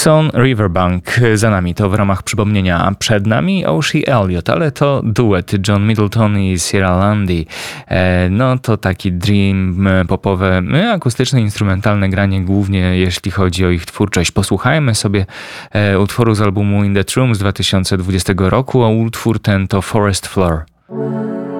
Jackson, Riverbank za nami, to w ramach przypomnienia, a przed nami Oshie Elliott, ale to duet John Middleton i Sierra Lundy. No to taki dream popowe, akustyczne, instrumentalne granie, głównie jeśli chodzi o ich twórczość. Posłuchajmy sobie utworu z albumu In That Room z 2020 roku, a utwór ten to Forest Floor.